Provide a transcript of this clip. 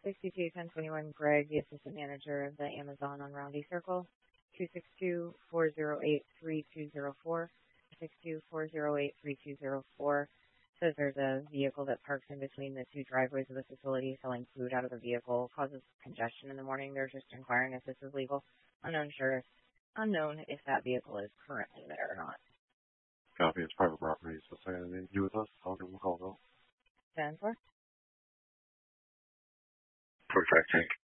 621021 Greg, the assistant manager of the Amazon on Roundy Circle. 262-408-3204. 262-408-3204. Says there's a vehicle that parks in between the two driveways of the facility selling food out of the vehicle, causes congestion in the morning. They're just inquiring if this is legal. Unknown if that vehicle is currently there or not. Copy. It's private property, so say anything to do with us. I'll give them a call though. 10-4. Protect Tank.